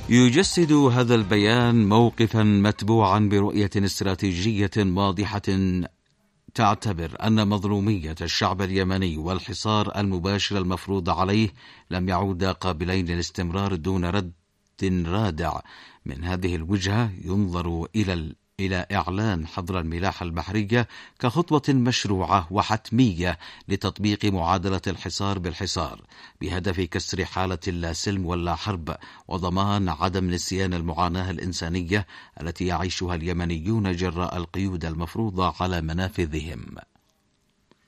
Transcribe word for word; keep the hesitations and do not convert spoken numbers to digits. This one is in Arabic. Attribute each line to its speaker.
Speaker 1: يجسد هذا البيان موقفا متبوعا برؤية استراتيجية واضحة تعتبر أن مظلومية الشعب اليمني والحصار المباشر المفروض عليه لم يعودا قابلين للاستمرار دون رد رادع. من هذه الوجهة ينظر إلى إلى إعلان حظر الملاحة البحرية كخطوة مشروعة وحتمية لتطبيق معادلة الحصار بالحصار، بهدف كسر حالة اللا سلم ولا حرب وضمان عدم نسيان المعاناة الإنسانية التي يعيشها اليمنيون جراء القيود المفروضة على منافذهم.